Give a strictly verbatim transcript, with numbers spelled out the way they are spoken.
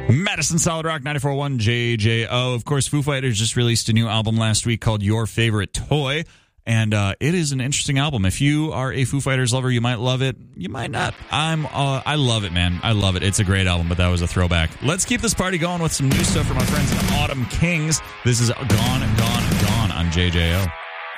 Madison Solid Rock ninety-four point one J J O. Of course, Foo Fighters just released a new album last week called Your Favorite Toy, and uh, it is an interesting album. If you are a Foo Fighters lover, you might love it. You might not. I'm. Uh, I love it, man. I love it. It's a great album, but that was a throwback. Let's keep this party going with some new stuff from our friends in Autumn Kings. This is Gone and Gone and Gone on J J O.